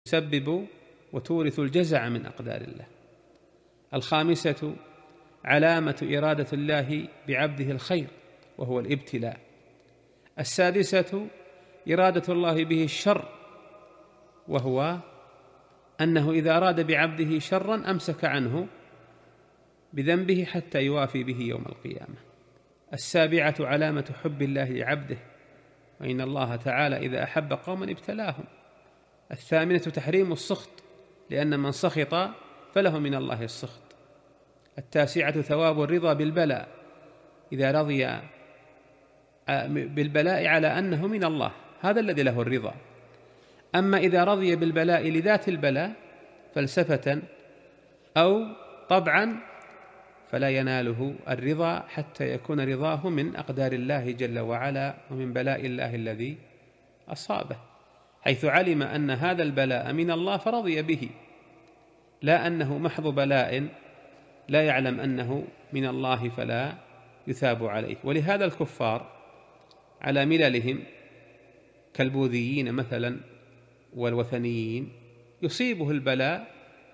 تسبب وتورث الجزع من أقدار الله. الخامسة علامة إرادة الله بعبده الخير وهو الابتلاء. السادسة إرادة الله به الشر، وهو أنه إذا أراد بعبده شرا أمسك عنه بذنبه حتى يوافي به يوم القيامة. السابعة علامة حب الله لعبده، وإن الله تعالى إذا أحب قوما ابتلاهم. الثامنة تحريم السخط، لأن من سخط فله من الله السخط. التاسعة ثواب الرضا بالبلاء، إذا رضي بالبلاء على أنه من الله، هذا الذي له الرضا. أما إذا رضي بالبلاء لذات البلاء فلسفة أو طبعا فلا يناله الرضا حتى يكون رضاه من أقدار الله جل وعلا ومن بلاء الله الذي أصابه، حيث علم أن هذا البلاء من الله فرضي به، لا أنه محض بلاء لا يعلم أنه من الله فلا يثاب عليه. ولهذا الكفار على مللهم كالبوذيين مثلا والوثنيين يصيبه البلاء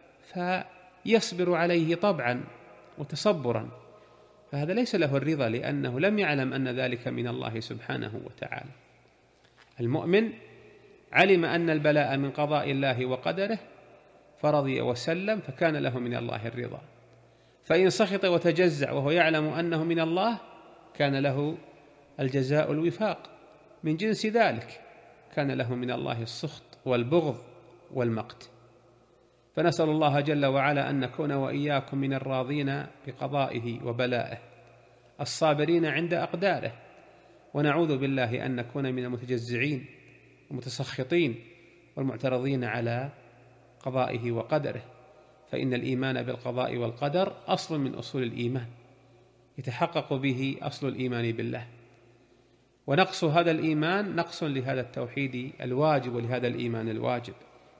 فيصبر عليه طبعا وتصبرا، فهذا ليس له الرضا لأنه لم يعلم أن ذلك من الله سبحانه وتعالى. المؤمن علم أن البلاء من قضاء الله وقدره فرضي وسلم، فكان له من الله الرضا. فإن سخط وتجزع وهو يعلم أنه من الله كان له الجزاء الوفاق من جنس ذلك، كان له من الله السخط والبغض والمقت. فنسأل الله جل وعلا أن نكون وإياكم من الراضين بقضائه وبلائه الصابرين عند أقداره، ونعوذ بالله أن نكون من المتجزعين والمتسخطين والمعترضين على قضائه وقدره، فإن الإيمان بالقضاء والقدر أصل من أصول الإيمان يتحقق به أصل الإيمان بالله، ونقص هذا الإيمان نقص لهذا التوحيد الواجب ولهذا الإيمان الواجب.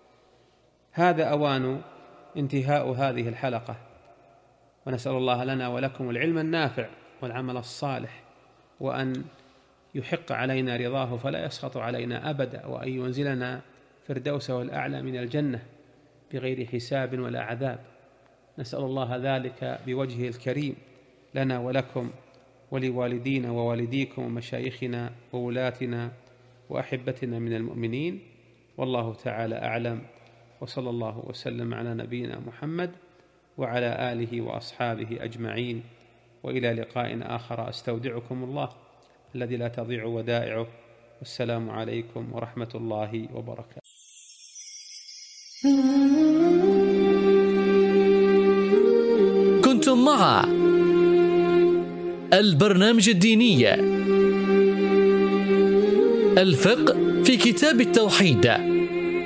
هذا أوان انتهاء هذه الحلقة، ونسأل الله لنا ولكم العلم النافع والعمل الصالح، وأن يحق علينا رضاه فلا يسخط علينا أبدا، وأن ينزلنا فردوسه الأعلى من الجنة بغير حساب ولا عذاب. نسأل الله ذلك بوجهه الكريم لنا ولكم ولوالدينا ووالديكم ومشايخنا وولاتنا وأحبتنا من المؤمنين، والله تعالى أعلم، وصلى الله وسلم على نبينا محمد وعلى آله وأصحابه أجمعين، وإلى لقاء آخر أستودعكم الله الذي لا تضيع ودائعه، والسلام عليكم ورحمة الله وبركاته. كنتم مع البرنامج الديني الفقه في كتاب التوحيد